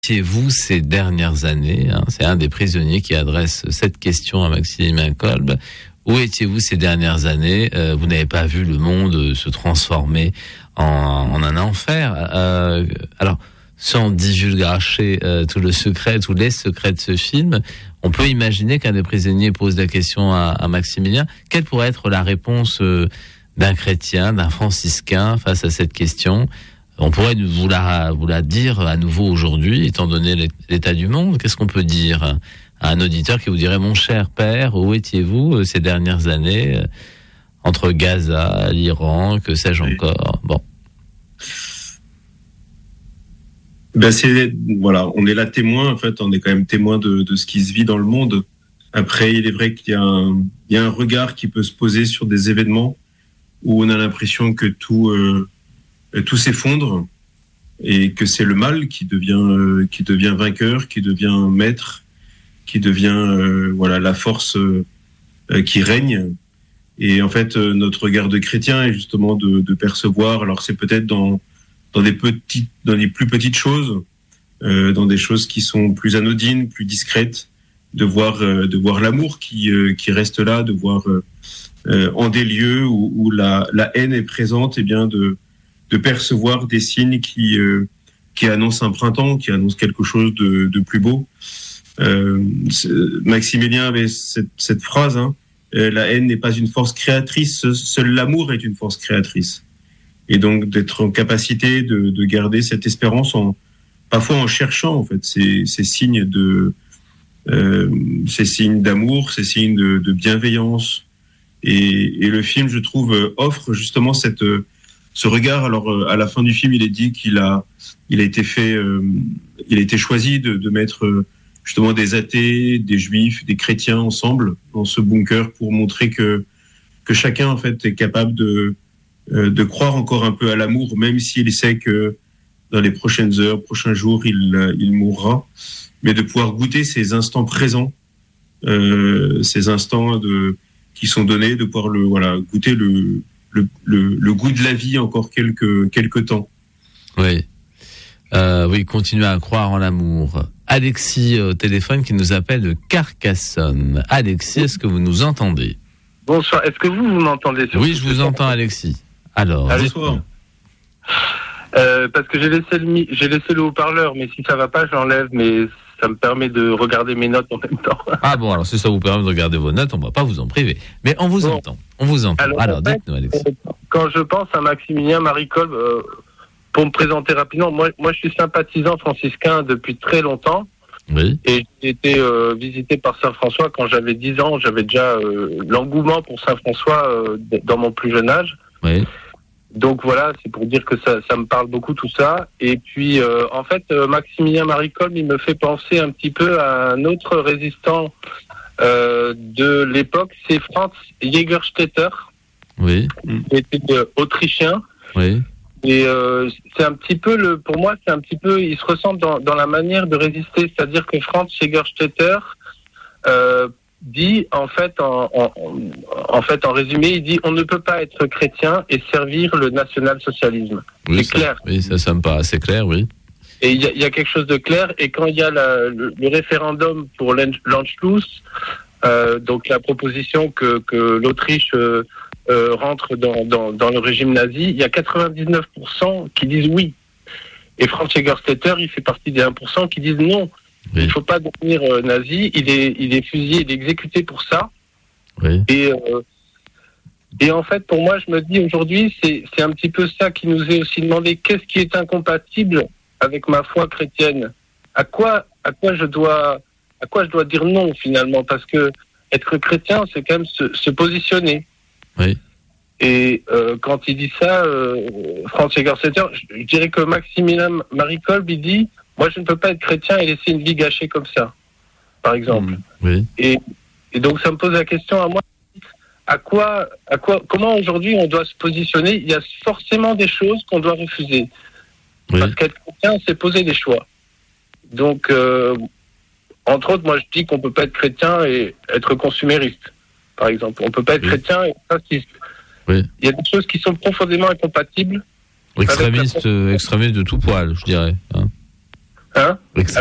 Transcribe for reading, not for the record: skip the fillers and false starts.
étiez-vous ces dernières années, c'est un des prisonniers qui adresse cette question à Maximilien Kolb. Où étiez-vous ces dernières années? Vous n'avez pas vu le monde se transformer en un enfer. Alors, sans divulgacher tous les secrets de ce film, on peut imaginer qu'un des prisonniers pose la question à Maximilien. Quelle pourrait être la réponse d'un chrétien, d'un franciscain face à cette question? On pourrait vous la dire à nouveau aujourd'hui, étant donné l'état du monde. Qu'est-ce qu'on peut dire à un auditeur qui vous dirait: mon cher père, où étiez-vous ces dernières années, entre Gaza, l'Iran, que sais-je encore? Bon. On est là témoin, en fait, on est quand même témoin de ce qui se vit dans le monde. Après, il est vrai qu'il y a un regard qui peut se poser sur des événements où on a l'impression que tout s'effondre et que c'est le mal qui devient vainqueur, qui devient maître, qui devient la force qui règne. Et en fait, notre regard de chrétien est justement de percevoir. Alors c'est peut-être dans les plus petites choses, dans des choses qui sont plus anodines, plus discrètes, de voir l'amour qui reste là, de voir en des lieux où la haine est présente, et bien de percevoir des signes qui annoncent un printemps, qui annoncent quelque chose de plus beau. Maximilien avait cette phrase, la haine n'est pas une force créatrice, seul l'amour est une force créatrice. Et donc d'être en capacité de garder cette espérance, parfois en cherchant en fait ces signes d'amour, ces signes de bienveillance. Et le film, je trouve, offre justement ce regard. Alors à la fin du film, il est dit qu'il a été choisi de mettre justement des athées, des juifs, des chrétiens ensemble dans ce bunker pour montrer que chacun en fait est capable de croire encore un peu à l'amour, même s'il sait que dans les prochaines heures, prochains jours, il mourra, mais de pouvoir goûter ces instants présents, ces instants qui sont donnés, de pouvoir goûter le goût de la vie encore quelques temps. Oui. Oui, continuer à croire en l'amour. Alexis au téléphone qui nous appelle de Carcassonne. Alexis, est-ce que vous nous entendez? Bonsoir. Est-ce que vous m'entendez? Oui, je vous entends, Alexis. Alors, bonsoir. Parce que j'ai laissé le haut-parleur, mais si ça va pas, je l'enlève, mais ça me permet de regarder mes notes en même temps. Ah bon, alors si ça vous permet de regarder vos notes, on va pas vous en priver. Mais on vous entend. Alors dites-nous, Alexis. Quand je pense à Maximilien Marie Kolb, pour me présenter rapidement, moi je suis sympathisant franciscain depuis très longtemps. Oui. Et j'ai été visité par Saint François quand j'avais 10 ans. J'avais déjà l'engouement pour Saint François dans mon plus jeune âge. Oui. Donc voilà, c'est pour dire que ça me parle beaucoup tout ça. Et puis en fait, Maximilien Marie Kolb, il me fait penser un petit peu à un autre résistant de l'époque, c'est Franz Jägerstätter. Oui. Il était autrichien. Oui. Et c'est un petit peu pour moi, c'est un petit peu, il se ressemble dans la manière de résister, c'est-à-dire que Franz Jägerstätter dit en fait en résumé, il dit on ne peut pas être chrétien et servir le national-socialisme. Oui, c'est clair. Oui, ça me paraît assez clair, oui. Et il y a quelque chose de clair. Et quand il y a le référendum pour l'Anschluss, donc la proposition que l'Autriche rentre dans le régime nazi, il y a 99% qui disent oui. Et Franz Jägerstätter, il fait partie des 1% qui disent non. Oui. Il ne faut pas devenir nazi. Il est fusillé, il est exécuté pour ça. Oui. Et en fait, pour moi, je me dis aujourd'hui, c'est un petit peu ça qui nous est aussi demandé. Qu'est-ce qui est incompatible avec ma foi chrétienne? À quoi je dois dire non finalement? Parce que être chrétien, c'est quand même se positionner. Oui. Et quand il dit ça, Franz Jägerstätter, je dirais que Maximilien Marie Kolb, il dit, moi je ne peux pas être chrétien et laisser une vie gâchée comme ça, par exemple. Oui. Et donc ça me pose la question à moi, comment aujourd'hui on doit se positionner? Il y a forcément des choses qu'on doit refuser. Oui. Parce qu'être chrétien, c'est poser des choix. Donc, entre autres, moi je dis qu'on ne peut pas être chrétien et être consumériste, par exemple. On ne peut pas être chrétien et être raciste. Oui. Il y a des choses qui sont profondément incompatibles. Extrémiste de tout poil, je dirais. Hein?